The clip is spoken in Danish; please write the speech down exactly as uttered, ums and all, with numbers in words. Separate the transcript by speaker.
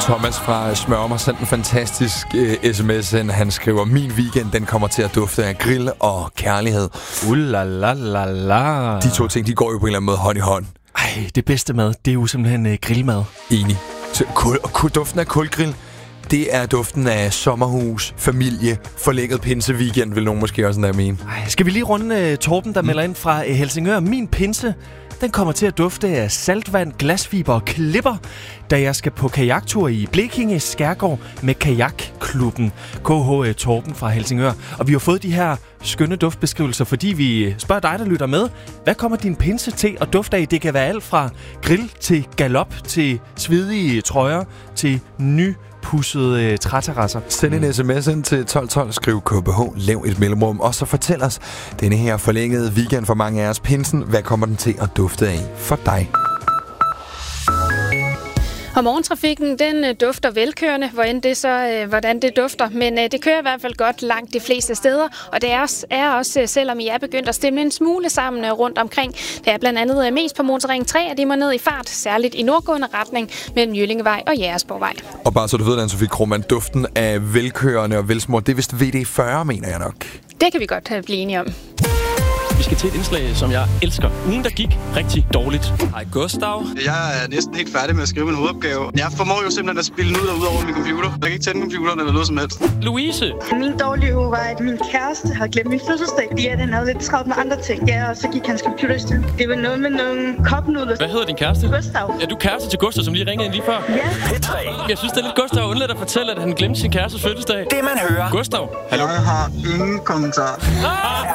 Speaker 1: Thomas fra Smørum har sendt en fantastisk uh, sms. Han skriver, min weekend den kommer til at dufte af grill og kærlighed.
Speaker 2: Ulalalala.
Speaker 1: De to ting, de går jo på en eller anden måde hånd i hånd.
Speaker 2: Ej, det bedste mad, det er jo simpelthen uh, grillmad.
Speaker 1: Enig. Så kul, og duften af kulgrill, det er duften af sommerhus, familie, forlænget pinseweekend, vil nogen måske også endda mene.
Speaker 2: Ej, skal vi lige runde uh, Torben, der mm. melder ind fra uh, Helsingør. Min pinse, den kommer til at dufte af saltvand, glasfiber og klipper, da jeg skal på kajaktur i Blekinge Skærgård med kajakklubben K H Torben fra Helsingør. Og vi har fået de her skønne duftbeskrivelser, fordi vi spørger dig, der lytter med. Hvad kommer din pinse til at dufte af? Det kan være alt fra grill til galop, til svedige trøjer, til ny pussede øh, træterrasser.
Speaker 1: Send en sms ind til tolv tolv, skriv K B H, lav et mellemrum, og så fortæl os denne her forlængede weekend for mange af os, pinsen, hvad kommer den til at dufte af for dig?
Speaker 3: Og morgentrafikken, den dufter velkørende, hvor end det så, øh, hvordan det dufter. Men øh, det kører i hvert fald godt langt de fleste steder. Og det er også, er også selvom I er begyndt at stemme en smule sammen øh, rundt omkring. Det er blandt andet øh, mest på motorring tre, at de må ned i fart, særligt i nordgående retning mellem Jyllingevej og Jægersborgvej. Og
Speaker 1: bare så du ved, Anne-Sophie Krohmann, duften af velkørende og velsmurt, det er vist V D fyrre, mener jeg nok.
Speaker 3: Det kan vi godt øh, blive enige om.
Speaker 4: Vi skal til et indslag, som jeg elsker. Ugen, der gik rigtig dårligt.
Speaker 5: Hej Gustav.
Speaker 6: Jeg er næsten helt færdig med at skrive en hovedopgave. Jeg formår jo simpelthen at spille den ud og ud over min computer. Jeg kan ikke tænde computeren eller noget som helst.
Speaker 4: Louise.
Speaker 7: Min dårlige uge var, at min kæreste havde glemt min fødselsdag, fordi at han havde lidt travlt med andre ting. Ja, og så gik hans computer i stykker. Det var noget med nogle kopnudler.
Speaker 4: Hvad hedder din kæreste?
Speaker 7: Gustav.
Speaker 4: Er du kæreste til Gustav, som lige ringede ind lige før?
Speaker 7: Ja.
Speaker 4: Jeg synes, det er lidt Gustav undladt at fortælle, at han glemte sin kærestes fødselsdag.
Speaker 8: Det man hører.
Speaker 4: Gustav.
Speaker 6: Hallo? Jeg har ingen kommentar.
Speaker 4: Ah!